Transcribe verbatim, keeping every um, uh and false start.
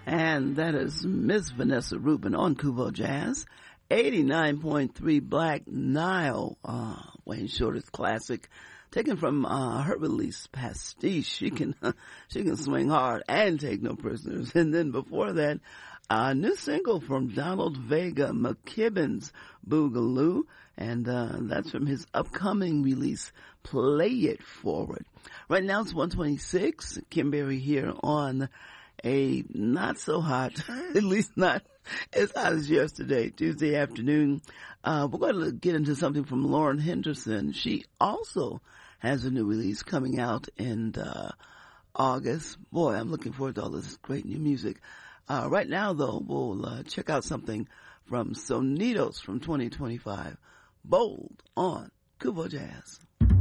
And that is Miss Vanessa Rubin on Kuvo Jazz. eighty-nine point three Black Nile, uh, Wayne Shorter's classic, taken from uh, her release Pastiche. She can she can swing hard and take no prisoners. And then before that, a new single from Donald Vega, McKibben's Boogaloo, and uh, that's from his upcoming release, Play It Forward. Right now it's one twenty-six. Kim Berry here on a not so hot, at least not as hot as yesterday, Tuesday afternoon. Uh, we're going to get into something from Lauren Henderson. She also has a new release coming out in uh, August. Boy, I'm looking forward to all this great new music. Uh, right now, though, we'll uh, check out something from Sonidos from twenty twenty-five. Bold on Kuvo Jazz.